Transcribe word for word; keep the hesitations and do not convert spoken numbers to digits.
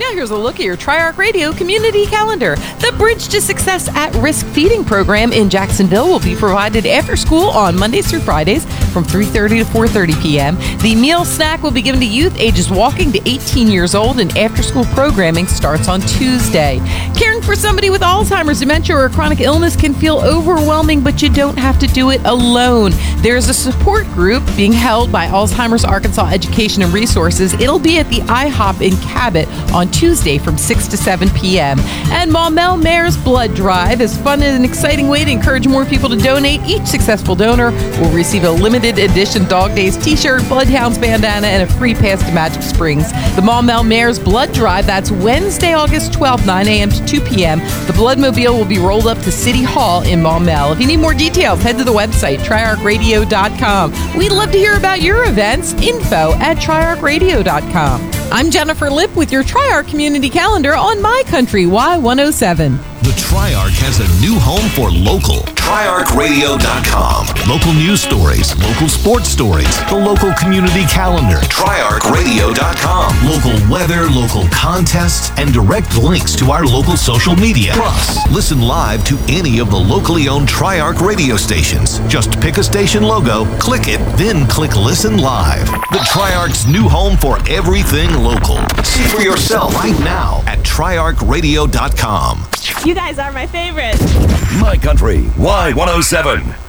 Now here's a look at your Triarch Radio community calendar. The Bridge to Success at-Risk Feeding Program in Jacksonville will be provided after school on Mondays through Fridays from three thirty to four thirty p.m. The meal snack will be given to youth ages walking to eighteen years old, and after-school programming starts on Tuesday. Caring for somebody with Alzheimer's, dementia, or chronic illness can feel overwhelming, but you don't have to do it alone. There's a support group being held by Alzheimer's Arkansas Education and Resources. It'll be at the IHOP in Cabot on Tuesday from six to seven p.m. And Maumelle Mayor's Blood Drive is fun and an exciting way to encourage more people to donate. Each successful donor will receive a limited edition Dog Days t-shirt, Bloodhounds bandana, and a free pass to Magic Springs. The Maumelle Mayor's Blood Drive, that's Wednesday, August twelfth, nine a.m. to two p.m. The Bloodmobile will be rolled up to City Hall in Maumelle. If you need more details, head to the website, triarch radio dot com. We'd love to hear about your events. Info at triarch radio dot com. I'm Jennifer Lipp with your Triarch Community Calendar on My Country Y one oh seven. The Triarch has a new home for local. triarch radio dot com. Local news stories, local sports stories, the local community calendar. triarch radio dot com. Local weather, local contests, and direct links to our local social media. Plus, listen live to any of the locally owned Triarch radio stations. Just pick a station logo, click it, then click Listen Live. The Triarch's new home for everything local. See for yourself right now at triarch radio dot com. You guys are my favorite. My Country Y one oh seven.